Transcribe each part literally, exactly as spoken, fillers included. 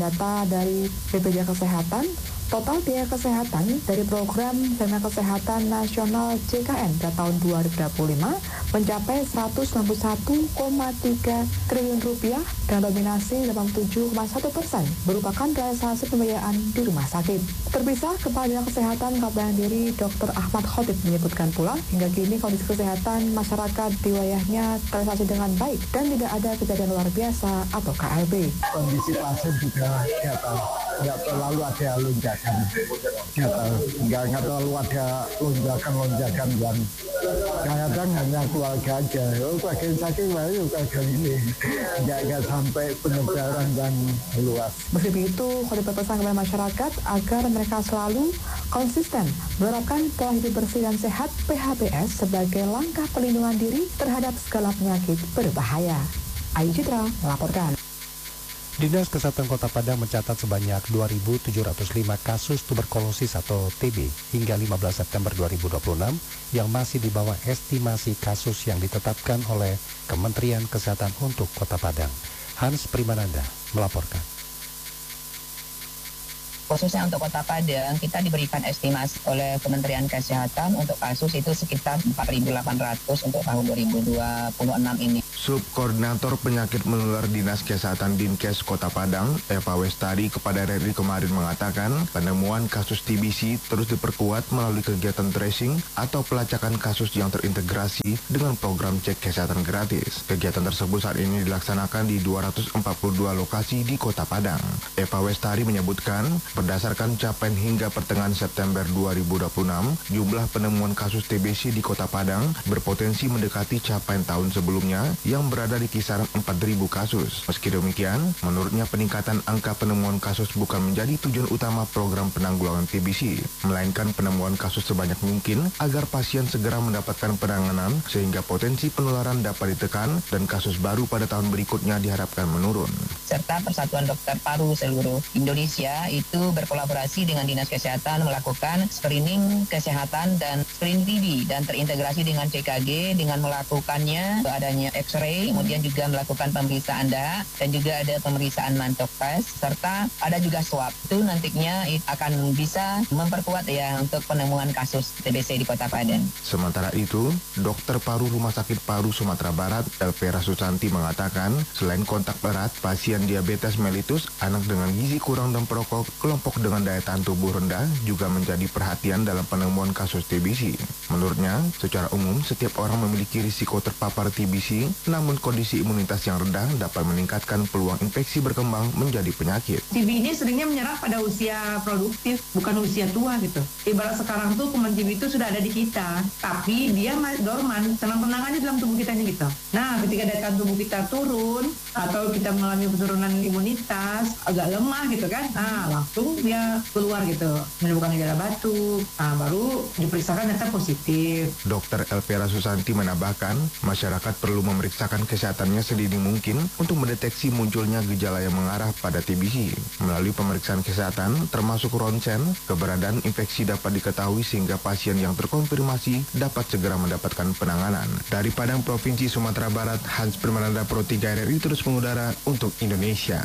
Data dari B P J S Kesehatan, total biaya kesehatan dari program Jaminan Kesehatan Nasional J K N pada tahun dua ribu dua puluh lima mencapai seratus sembilan puluh satu koma tiga triliun rupiah dan dominasi delapan puluh tujuh koma satu persen merupakan realisasi pembiayaan di rumah sakit. Terpisah, Kepala Dinas Kesehatan Kabupaten Kediri Dokter Ahmad Khotib menyebutkan pula hingga kini kondisi kesehatan masyarakat di wilayahnya terrealisasi dengan baik dan tidak ada kejadian luar biasa atau K L B. Kondisi pasien juga gatal, nggak terlalu ada lonjakan, gatal, nggak nggak terlalu ada lonjakan-lonjakan dan kadang hanya keluarga aja. Oh, keluarga sakit baru keluarga ini, nggak nggak sampai penyebaran dan luas. Meski begitu, Khotib berpesan kepada masyarakat agar mereka selalu konsisten menerapkan pola hidup bersih dan sehat P H B S sebagai langkah pelindungan diri terhadap segala penyakit berbahaya. Ayu Citra melaporkan. Dinas Kesehatan Kota Padang mencatat sebanyak dua ribu tujuh ratus lima kasus tuberkulosis atau T B hingga lima belas September dua ribu dua puluh enam yang masih di bawah estimasi kasus yang ditetapkan oleh Kementerian Kesehatan untuk Kota Padang. Hans Primananda melaporkan. Khususnya untuk Kota Padang, kita diberikan estimasi oleh Kementerian Kesehatan untuk kasus itu sekitar empat ribu delapan ratus untuk tahun dua ribu dua puluh enam ini. Subkoordinator Penyakit Menular Dinas Kesehatan Dinkes Kota Padang, Eva Westari kepada R R I kemarin mengatakan penemuan kasus T B C terus diperkuat melalui kegiatan tracing atau pelacakan kasus yang terintegrasi dengan program cek kesehatan gratis. Kegiatan tersebut saat ini dilaksanakan di dua ratus empat puluh dua lokasi di Kota Padang. Eva Westari menyebutkan, berdasarkan capaian hingga pertengahan September dua ribu dua puluh enam, jumlah penemuan kasus T B C di Kota Padang berpotensi mendekati capaian tahun sebelumnya yang berada di kisaran empat ribu kasus. Meski demikian, menurutnya peningkatan angka penemuan kasus bukan menjadi tujuan utama program penanggulangan T B C, melainkan penemuan kasus sebanyak mungkin agar pasien segera mendapatkan penanganan sehingga potensi penularan dapat ditekan dan kasus baru pada tahun berikutnya diharapkan menurun. Serta Persatuan Dokter Paru seluruh Indonesia itu berkolaborasi dengan Dinas Kesehatan melakukan screening kesehatan dan screening T B dan terintegrasi dengan C K G dengan melakukannya adanya X-ray, kemudian juga melakukan pemeriksaan darah dan juga ada pemeriksaan mantok test serta ada juga swab. Itu nantinya akan bisa memperkuat ya untuk penemuan kasus T B C di Kota Padang. Sementara itu, Dokter Paru Rumah Sakit Paru Sumatera Barat, Elvira Susanti mengatakan, selain kontak erat, pasien diabetes mellitus, anak dengan gizi kurang dan perokok, kelompok dengan daya tahan tubuh rendah juga menjadi perhatian dalam penemuan kasus T B C. Menurutnya, secara umum setiap orang memiliki risiko terpapar T B C, namun kondisi imunitas yang rendah dapat meningkatkan peluang infeksi berkembang menjadi penyakit. T B ini seringnya menyerang pada usia produktif, bukan usia tua gitu. Ibarat sekarang tuh kuman T B itu sudah ada di kita, tapi dia masih dorman, tenang-tenangannya dalam tubuh kita gitu. Nah, ketika daya tahan tubuh kita turun, atau kita mengalami penurunan imunitas, agak lemah gitu kan, nah langsung dia keluar gitu, menimbulkan gejala batuk, nah baru diperiksakan ternyata positif. Dokter Elvira Susanti menambahkan, masyarakat perlu memeriksakan kesehatannya sedini mungkin untuk mendeteksi munculnya gejala yang mengarah pada T B C. Melalui pemeriksaan kesehatan, termasuk ronsen, keberadaan infeksi dapat diketahui sehingga pasien yang terkonfirmasi dapat segera mendapatkan penanganan. Dari Padang, Provinsi Sumatera Barat, Hans Primananda, Pro tiga R R I terus mengudara untuk Indonesia.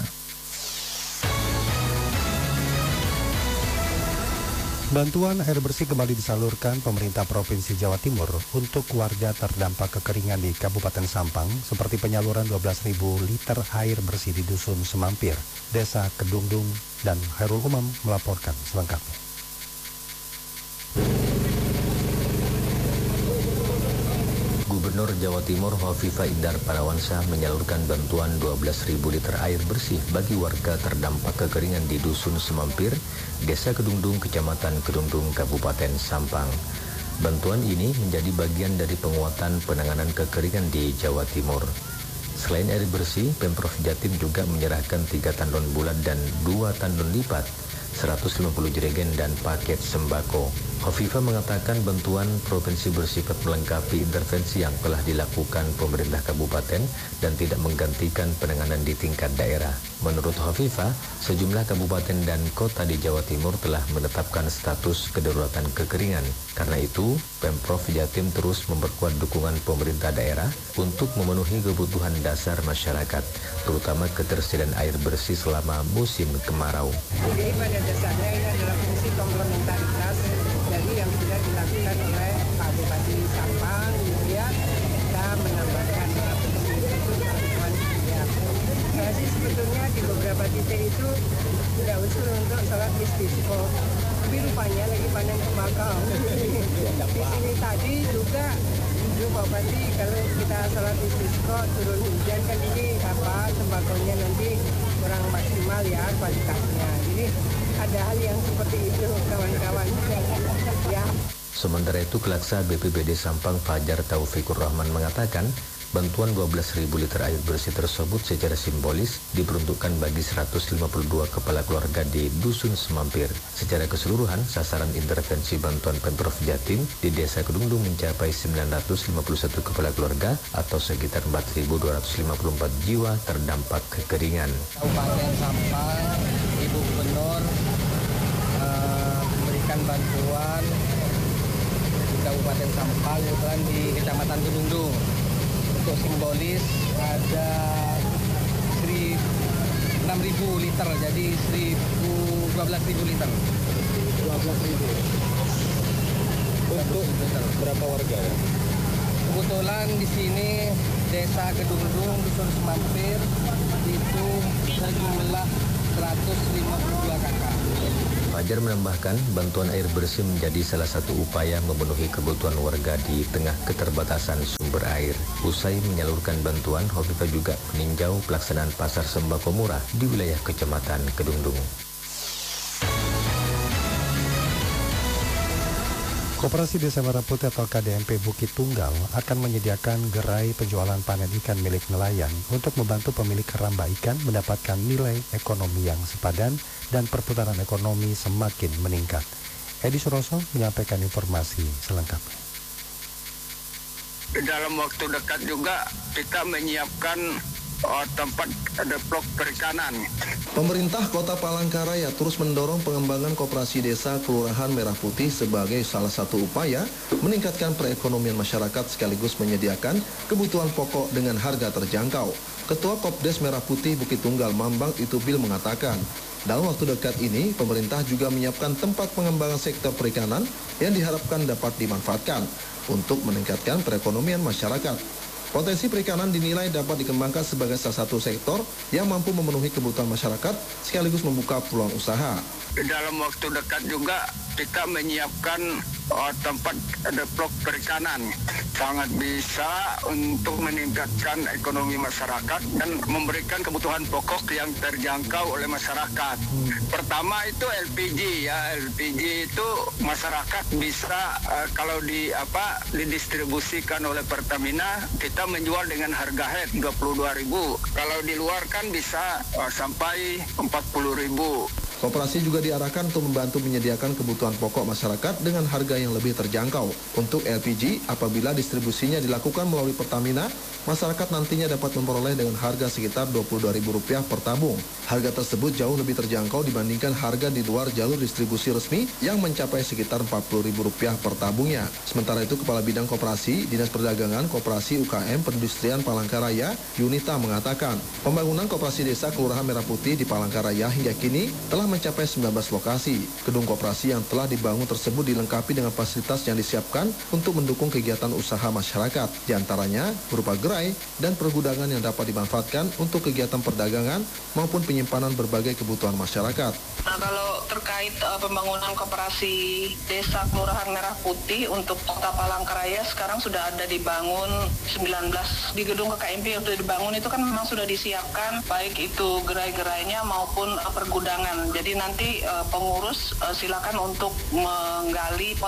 Bantuan air bersih kembali disalurkan pemerintah Provinsi Jawa Timur untuk warga terdampak kekeringan di Kabupaten Sampang seperti penyaluran dua belas ribu liter air bersih di Dusun Semampir, Desa Kedungdung, dan Khairul Umam melaporkan selengkapnya. Gubernur Jawa Timur Hovifah Indar Parawansa menyalurkan bantuan dua belas ribu liter air bersih bagi warga terdampak kekeringan di Dusun Semampir, Desa Kedungdung, Kecamatan Kedungdung, Kabupaten Sampang. Bantuan ini menjadi bagian dari penguatan penanganan kekeringan di Jawa Timur. Selain air bersih, Pemprov Jatim juga menyerahkan tiga tandon bulat dan dua tandon lipat, seratus lima puluh jerigen dan paket sembako. Hovifah mengatakan bantuan provinsi bersifat melengkapi intervensi yang telah dilakukan pemerintah kabupaten dan tidak menggantikan penanganan di tingkat daerah. Menurut Hovifah, sejumlah kabupaten dan kota di Jawa Timur telah menetapkan status kedaruratan kekeringan. Karena itu, Pemprov Jatim terus memperkuat dukungan pemerintah daerah untuk memenuhi kebutuhan dasar masyarakat, terutama ketersediaan air bersih selama musim kemarau. Jadi pada dasarnya ini adalah fungsi komplementaritas dari yang sudah dilakukan oleh Pak Bupati Sampang, gitu ya. Kita menambahkan alat bersih itu bantuan ya. Nah, sih sebetulnya di beberapa titik itu tidak usul untuk sholat istisqa, tapi rupanya lagi panen tembakau. Di sini tadi juga Ibu Pak Bupati, kalau kita sholat istisqa turun hujan kan ini apa tembakonya nanti kurang maksimal ya kualitasnya. Jadi ada hal yang seperti itu kawan-kawan ya. Sementara itu, Kelaksa B P B D Sampang Fajar Taufikur Rahman mengatakan bantuan dua belas ribu liter air bersih tersebut secara simbolis diperuntukkan bagi seratus lima puluh dua kepala keluarga di Dusun Semampir. Secara keseluruhan, sasaran intervensi bantuan Pemprov Jatim di Desa Kedungdung mencapai sembilan ratus lima puluh satu kepala keluarga atau sekitar empat ribu dua ratus lima puluh empat jiwa terdampak kekeringan. Kabupaten Sampang, Ibu Gubernur uh, memberikan bantuan di Kabupaten Sampang dan di Kecamatan Kedungdung. Untuk simbolis ada enam ribu liter, jadi dua belas ribu liter. dua belas ribu. Untuk berapa warga ya? Kebetulan di sini Desa Kedungdung, Dusun Semampir itu sejumlah seratus lima puluh dua kakak. Fajar menambahkan bantuan air bersih menjadi salah satu upaya memenuhi kebutuhan warga di tengah keterbatasan sumber air. Usai menyalurkan bantuan, Hovifah juga meninjau pelaksanaan pasar sembako murah di wilayah Kecamatan Kedungdung. Koperasi Desa Merah Putih atau K D M P Bukit Tunggal akan menyediakan gerai penjualan panen ikan milik nelayan untuk membantu pemilik keramba ikan mendapatkan nilai ekonomi yang sepadan dan perputaran ekonomi semakin meningkat. Edi Suroso menyampaikan informasi selengkapnya. Dalam waktu dekat juga kita menyiapkan oh, tempat develop perikanan. Pemerintah Kota Palangkaraya terus mendorong pengembangan koperasi desa Kelurahan Merah Putih sebagai salah satu upaya meningkatkan perekonomian masyarakat sekaligus menyediakan kebutuhan pokok dengan harga terjangkau. Ketua Kopdes Merah Putih Bukit Tunggal Mambang Itubil mengatakan, dalam waktu dekat ini pemerintah juga menyiapkan tempat pengembangan sektor perikanan yang diharapkan dapat dimanfaatkan untuk meningkatkan perekonomian masyarakat. Potensi perikanan dinilai dapat dikembangkan sebagai salah satu sektor yang mampu memenuhi kebutuhan masyarakat sekaligus membuka peluang usaha. Dalam waktu dekat juga kita menyiapkan oh, tempat develop perikanan. Sangat bisa untuk meningkatkan ekonomi masyarakat dan memberikan kebutuhan pokok yang terjangkau oleh masyarakat. Hmm. Pertama itu L P G ya, L P G itu masyarakat bisa uh, kalau di apa didistribusikan oleh Pertamina kita menjual dengan harga head dua puluh dua ribu. Kalau di luar kan bisa uh, sampai empat puluh ribu. Koperasi juga diarahkan untuk membantu menyediakan kebutuhan pokok masyarakat dengan harga yang lebih terjangkau. Untuk L P G, apabila distribusinya dilakukan melalui Pertamina, masyarakat nantinya dapat memperoleh dengan harga sekitar dua puluh dua ribu rupiah per tabung. Harga tersebut jauh lebih terjangkau dibandingkan harga di luar jalur distribusi resmi yang mencapai sekitar empat puluh ribu rupiah per tabungnya. Sementara itu, Kepala Bidang Koperasi, Dinas Perdagangan, Koperasi U K M Perindustrian Palangkaraya, Yunita mengatakan, pembangunan koperasi desa Kelurahan Merah Putih di Palangkaraya hingga kini telah mencapai sembilan belas lokasi. Gedung koperasi yang telah dibangun tersebut dilengkapi dengan fasilitas yang disiapkan untuk mendukung kegiatan usaha masyarakat, di antaranya berupa gerai dan pergudangan yang dapat dimanfaatkan untuk kegiatan perdagangan maupun penyimpanan berbagai kebutuhan masyarakat. Nah, kalau terkait uh, pembangunan koperasi desa Kelurahan Merah Putih untuk Kota Palangkaraya sekarang sudah ada dibangun sembilan belas di gedung K K M P yang sudah dibangun itu kan memang sudah disiapkan baik itu gerai-gerainya maupun uh, pergudangan. Jadi nanti uh, pengurus uh, silakan untuk menggali potensi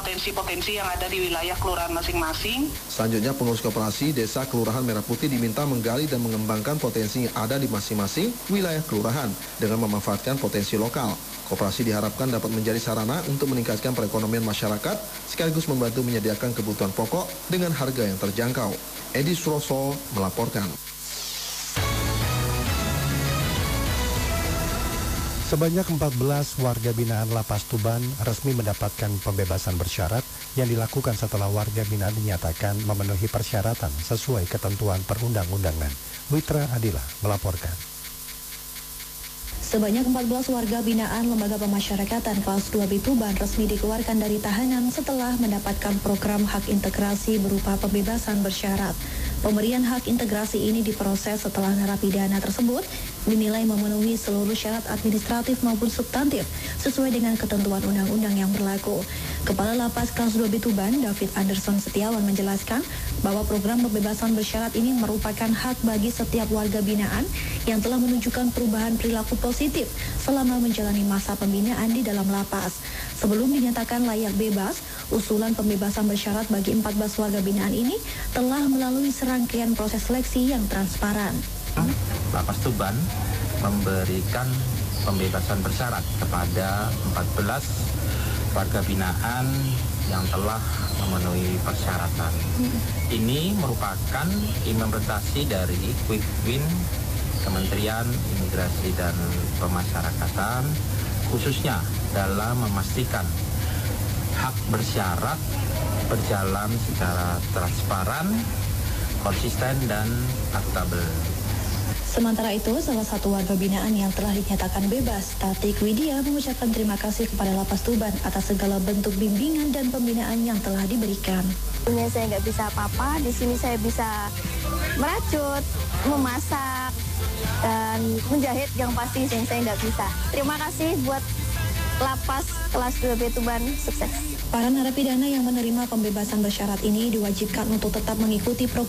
potensi-potensi yang ada di wilayah kelurahan masing-masing. Selanjutnya, pengurus koperasi Desa Kelurahan Merah Putih diminta menggali dan mengembangkan potensi yang ada di masing-masing wilayah kelurahan dengan memanfaatkan potensi lokal. Koperasi diharapkan dapat menjadi sarana untuk meningkatkan perekonomian masyarakat sekaligus membantu menyediakan kebutuhan pokok dengan harga yang terjangkau. Edi Suroso melaporkan. Sebanyak empat belas warga binaan Lapas Tuban resmi mendapatkan pembebasan bersyarat yang dilakukan setelah warga binaan dinyatakan memenuhi persyaratan sesuai ketentuan perundang-undangan. Witra Adila melaporkan. Sebanyak empat belas warga binaan Lembaga Pemasyarakatan kelas dua B Tuban resmi dikeluarkan dari tahanan setelah mendapatkan program hak integrasi berupa pembebasan bersyarat. Pemberian hak integrasi ini diproses setelah narapidana tersebut dinilai memenuhi seluruh syarat administratif maupun substantif sesuai dengan ketentuan undang-undang yang berlaku. Kepala Lapas kelas dua B Tuban, David Anderson Setiawan menjelaskan bahwa program pembebasan bersyarat ini merupakan hak bagi setiap warga binaan yang telah menunjukkan perubahan perilaku positif selama menjalani masa pembinaan di dalam lapas. Sebelum dinyatakan layak bebas, usulan pembebasan bersyarat bagi empat belas warga binaan ini telah melalui serangkaian proses seleksi yang transparan. Lapas Tuban memberikan pembebasan bersyarat kepada empat belas warga binaan yang telah memenuhi persyaratan. Ini merupakan implementasi dari Quick Win Kementerian Imigrasi dan Pemasyarakatan, khususnya dalam memastikan hak bersyarat berjalan secara transparan, konsisten, dan akuntabel. Sementara itu, salah satu warga binaan yang telah dinyatakan bebas, Tatik Widya, mengucapkan terima kasih kepada Lapas Tuban atas segala bentuk bimbingan dan pembinaan yang telah diberikan. Saya nggak bisa apa-apa, di sini saya bisa merajut, memasak, dan menjahit yang pasti yang saya nggak bisa. Terima kasih buat Lapas kelas dua B Tuban, sukses. Para narapidana yang menerima pembebasan bersyarat ini diwajibkan untuk tetap mengikuti program